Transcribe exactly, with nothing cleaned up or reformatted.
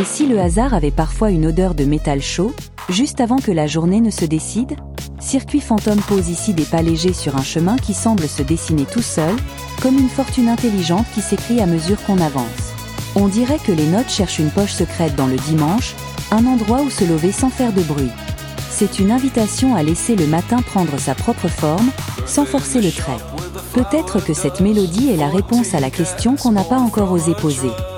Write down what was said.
si le hasard avait parfois une odeur de métal chaud, juste avant que la journée ne se décide? Circuit Fantôme pose ici des pas légers sur un chemin qui semble se dessiner tout seul, comme une fortune intelligente qui s'écrit à mesure qu'on avance. On dirait que les notes cherchent une poche secrète dans le dimanche, un endroit où se lever sans faire de bruit. C'est une invitation à laisser le matin prendre sa propre forme, sans forcer le trait. Peut-être que cette mélodie est la réponse à la question qu'on n'a pas encore osé poser.